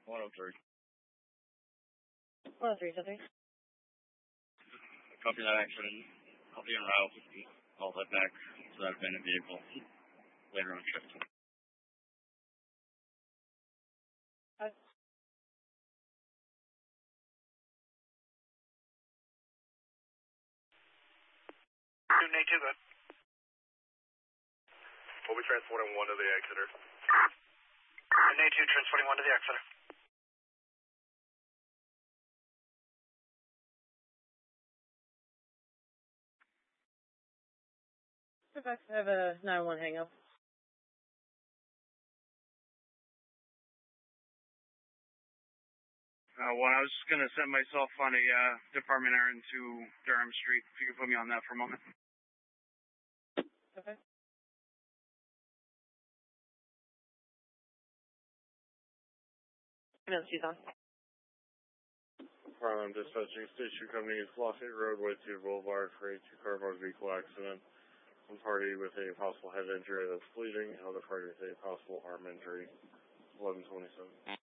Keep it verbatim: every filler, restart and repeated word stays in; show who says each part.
Speaker 1: one oh three.
Speaker 2: one oh three, something.
Speaker 1: Copy that accident. I'll be en route. I'll head back to that abandoned vehicle later on shift.
Speaker 2: Uh,
Speaker 3: Student A two, good. We'll be transporting one to the Exeter. Student A two, transporting one to the Exeter.
Speaker 2: I have a nine one hang up.
Speaker 4: Uh, well, I was just going to set myself on a uh, department errand to Durham Street. If you could put me on that for a moment.
Speaker 2: Okay. She's on.
Speaker 5: Harlem Dispatching Station Company is Lafayette Road, Whitefield Boulevard for a two-car motor vehicle accident. One party with a possible head injury that's bleeding, another party with a possible arm injury. eleven twenty-seven.